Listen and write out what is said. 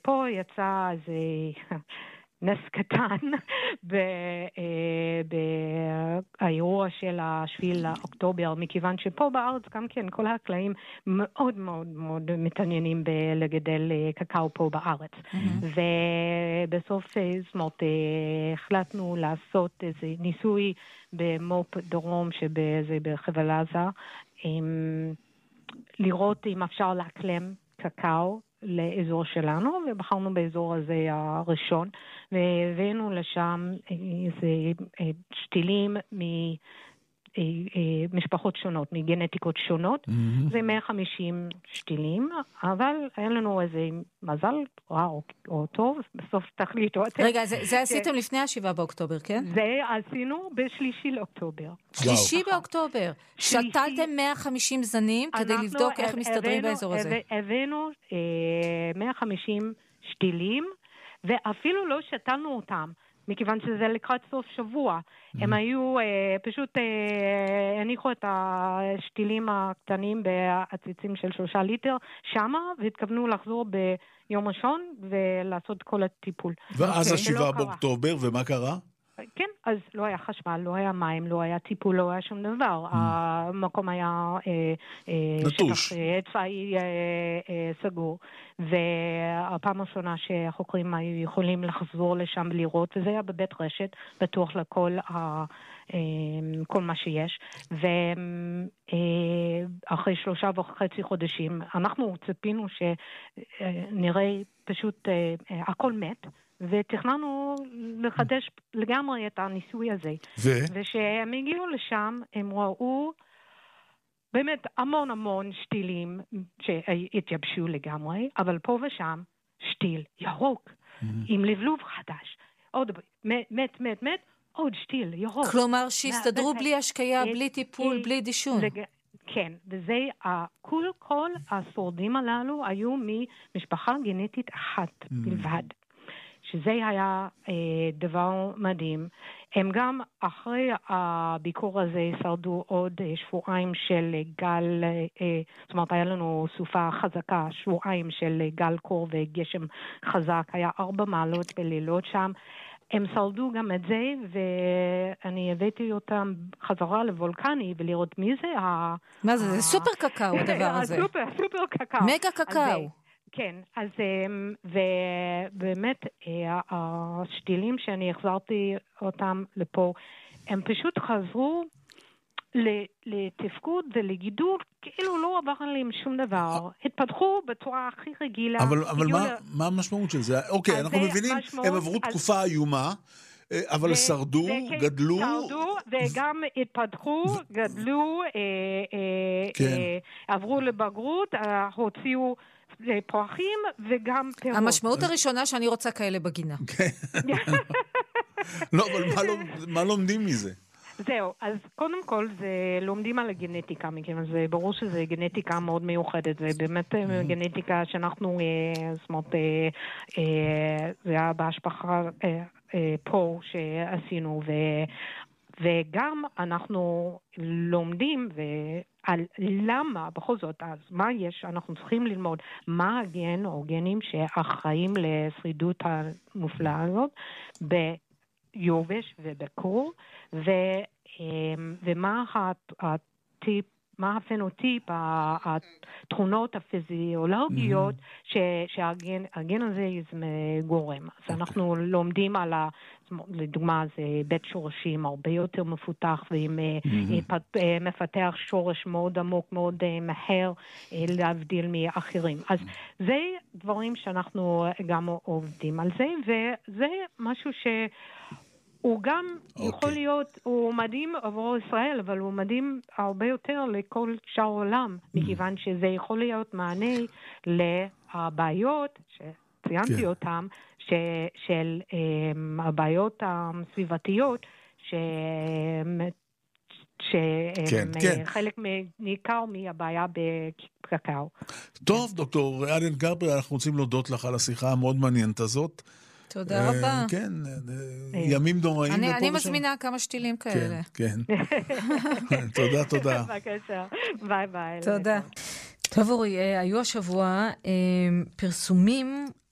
פה יצא איזה נס קטן באירוע של השביעי לאוקטובר, מכיוון שפה בארץ גם כן כל החקלאים מאוד מאוד מאוד מתעניינים לגדל קקאו פה בארץ. ובסוף החלטנו לעשות איזה ניסוי במו"פ דרום שזה בחבל עזה, לראות אם אפשר לאקלם קקאו לאזור שלנו, ובחרנו באזור הזה הראשון, והבאנו לשם איזה שתילים משפחות שונות, מגנטיקות שונות, זה 150 שתילים, אבל היה לנו איזה מזל רע או טוב, בסוף תחליטו. רגע, זה עשיתם לפני 7 באוקטובר, כן? זה עשינו ב3 לאוקטובר. 3 באוקטובר. שתלתם 150 זנים כדי לבדוק איך מסתדרים באזור הזה. הבאנו 150 שתילים, ואפילו לא שתלנו אותם. מכיוון שזה לקראת סוף שבוע. הם היו, פשוט הניחו את השתילים הקטנים בעציצים של 3 ליטר שמה, והתכוונו לחזור ביום ראשון ולעשות כל הטיפול. ואז 7 באוקטובר, ומה קרה? כן, אז לא היה חשמל, לא היה מים, לא היה טיפול, לא היה שום דבר. המקום היה נטוש. שטח צבאי סגור, והפעם הראשונה שהחוקרים היו יכולים לחזור לשם ולראות, וזה היה בבית רשת, בטוח לכל כל מה שיש. ואחרי 3.5 חודשים, אנחנו ציפינו שנראה פשוט הכל מת, ותכננו לחדש לגמרי את הניסוי הזה. ושהם הגיעו לשם, הם ראו באמת המון שתילים שהתייבשו לגמרי, אבל פה ושם שתיל ירוק, עם לבלוב חדש. עוד מת, עוד שתיל ירוק. כלומר שהסתדרו בלי השקיה, בלי טיפול, בלי דישון. כן, וזה, כל השורדים הללו היו ממשפחה גנטית אחת בלבד. שזה היה דבר מדהים. הם גם אחרי הביקור הזה שרדו עוד שבועיים של גל, זאת אומרת היה לנו סופה חזקה, שבועיים של גל קור וגשם חזק, היה 4 מעלות בלילות שם. הם שרדו גם את זה, ואני הבאתי אותם חזרה לוולקני ולראות מי זה. מה זה? זה סופר קקאו הדבר הזה. סופר קקאו. מגה קקאו. כן, אז באמת השתילים שאני החזרתי אותם לפה, הם פשוט חזרו לתפקוד ולגידול, כאילו לא עבר עליהם שום דבר. התפתחו בצורה הכי רגילה. אבל מה המשמעות של זה? אוקיי, אנחנו מבינים, הם עברו תקופה איומה, אבל שרדו, גדלו. שרדו וגם התפתחו, גדלו, עברו לבגרות, הוציאו פרחים וגם פירות. המשמעות הראשונה שאני רוצה כאלה בגינה. לא, אבל מה לומדים מזה? זהו, אז קודם כל זה לומדים על הגנטיקה, מכיוון זה ברור שזה גנטיקה מאוד מיוחדת, זה באמת גנטיקה שאנחנו, זאת אומרת, זה היה בהשפחה פה שעשינו, וגם אנחנו לומדים על למה, בכל זאת, אז מה יש, אנחנו צריכים ללמוד מה הגן או גנים שאחראים לשרידות המופלאה הזאת ביובש ובקור, ומה הטיפ, מה הפנוטיפ, התכונות הפיזיולוגיות שהגן הזה גורם. אז אנחנו לומדים על לדוגמה, זה בית שורשים הרבה יותר מפותח, ומפתח שורש מאוד עמוק, מאוד מהר, להבדיל מאחרים. אז זה דברים שאנחנו גם עובדים על זה, וזה משהו הוא גם יכול להיות, הוא מדהים עבור ישראל, אבל הוא מדהים הרבה יותר לכל שאר העולם, מכיוון שזה יכול להיות מענה לבעיות שציינתי אותם, של הבעיות הסביבתיות, שהם חלק ניכר מהבעיה בקקאו. טוב, דוקטור אלן גרבר, אנחנו רוצים להודות לך על השיחה המאוד מעניינת הזאת. תודה רבה. כן, ימים נוראים. אני מזמינה כמה שתילים כאלה. כן. תודה. בבקשה. ביי. תודה. טוב אורי, היו השבוע פרסומים